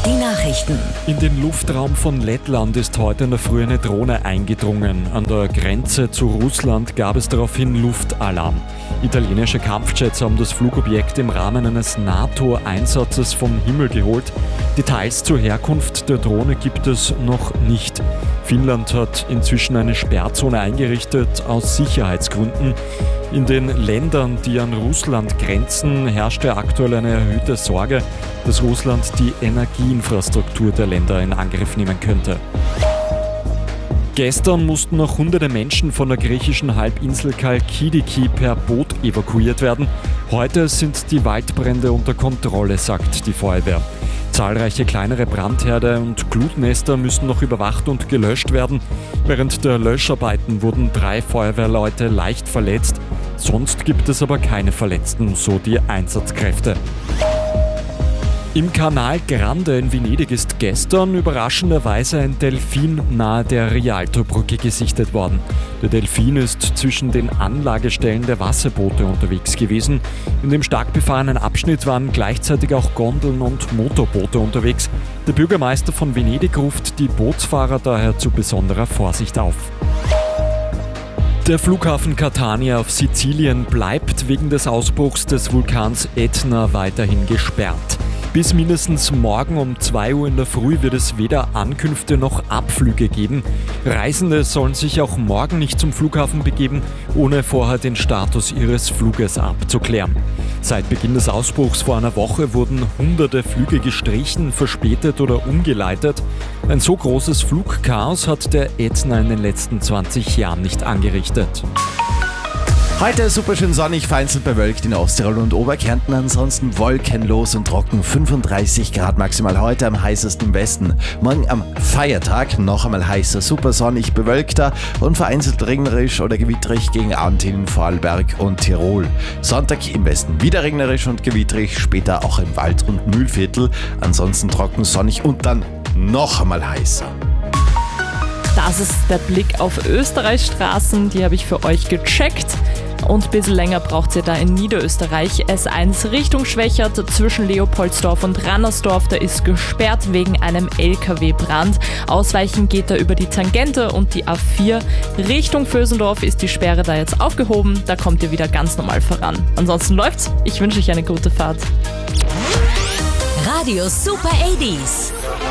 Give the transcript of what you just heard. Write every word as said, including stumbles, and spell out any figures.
Die Nachrichten. In den Luftraum von Lettland ist heute in der Früh eine Drohne eingedrungen. An der Grenze zu Russland gab es daraufhin Luftalarm. Italienische Kampfjets haben das Flugobjekt im Rahmen eines NATO-Einsatzes vom Himmel geholt. Details zur Herkunft der Drohne gibt es noch nicht. Finnland hat inzwischen eine Sperrzone eingerichtet aus Sicherheitsgründen. In den Ländern, die an Russland grenzen, herrschte aktuell eine erhöhte Sorge, dass Russland die Energieinfrastruktur der Länder in Angriff nehmen könnte. Gestern mussten noch hunderte Menschen von der griechischen Halbinsel Chalkidiki per Boot evakuiert werden. Heute sind die Waldbrände unter Kontrolle, sagt die Feuerwehr. Zahlreiche kleinere Brandherde und Glutnester müssen noch überwacht und gelöscht werden. Während der Löscharbeiten wurden drei Feuerwehrleute leicht verletzt. Sonst gibt es aber keine Verletzten, so die Einsatzkräfte. Im Canal Grande in Venedig ist gestern überraschenderweise ein Delfin nahe der Rialtobrücke gesichtet worden. Der Delfin ist zwischen den Anlagestellen der Wasserboote unterwegs gewesen. In dem stark befahrenen Abschnitt waren gleichzeitig auch Gondeln und Motorboote unterwegs. Der Bürgermeister von Venedig ruft die Bootsfahrer daher zu besonderer Vorsicht auf. Der Flughafen Catania auf Sizilien bleibt wegen des Ausbruchs des Vulkans Ätna weiterhin gesperrt. Bis mindestens morgen um zwei Uhr in der Früh wird es weder Ankünfte noch Abflüge geben. Reisende sollen sich auch morgen nicht zum Flughafen begeben, ohne vorher den Status ihres Fluges abzuklären. Seit Beginn des Ausbruchs vor einer Woche wurden hunderte Flüge gestrichen, verspätet oder umgeleitet. Ein so großes Flugchaos hat der Ätna in den letzten zwanzig Jahren nicht angerichtet. Heute super schön sonnig, vereinzelt bewölkt in Osttirol und Oberkärnten, ansonsten wolkenlos und trocken, fünfunddreißig Grad maximal heute, am heißesten im Westen. Morgen am Feiertag noch einmal heißer, super sonnig, bewölkter und vereinzelt regnerisch oder gewitterig gegen Abend hin in Vorarlberg und Tirol. Sonntag im Westen wieder regnerisch und gewitterig, später auch im Wald- und Mühlviertel, ansonsten trocken, sonnig und dann noch einmal heißer. Das ist der Blick auf Österreichs Straßen, die habe ich für euch gecheckt. Und ein bisschen länger braucht ihr da in Niederösterreich. S eins Richtung Schwächert zwischen Leopoldsdorf und Rannersdorf. Da ist gesperrt wegen einem L K W-Brand. Ausweichen geht da über die Tangente und die A vier. Richtung Vösendorf ist die Sperre da jetzt aufgehoben. Da kommt ihr wieder ganz normal voran. Ansonsten läuft's. Ich wünsche euch eine gute Fahrt. Radio Super achtzig.